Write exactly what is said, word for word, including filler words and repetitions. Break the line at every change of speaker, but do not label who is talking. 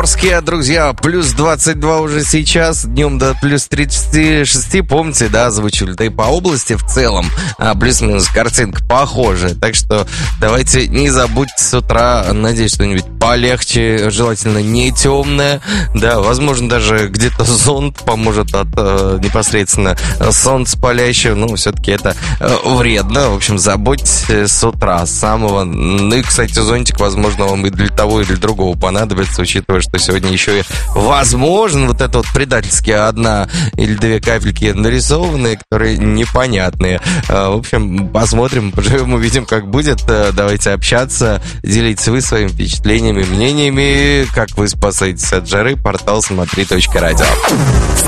Приморске, друзья, плюс двадцать два уже сейчас, днем до плюс тридцать шесть, помните, да, озвучивали, да и по области в целом а, плюс-минус картинка похожая, так что давайте не забудьте с утра, надеюсь, что-нибудь полегче, желательно не темное, да, возможно, даже где-то зонт поможет от э, непосредственно солнца палящего, но все-таки это э, вредно, в общем, заботьтесь с утра, с самого, ну и, кстати, зонтик, возможно, вам и для того, и для другого понадобится, учитывая, что сегодня еще и возможно вот это вот предательски одна или две капельки нарисованные, которые непонятные. В общем, посмотрим, поживем, увидим, как будет. Давайте общаться, делитесь вы своими впечатлениями, мнениями, как вы спасаетесь от жары. Портал смотри точка радио.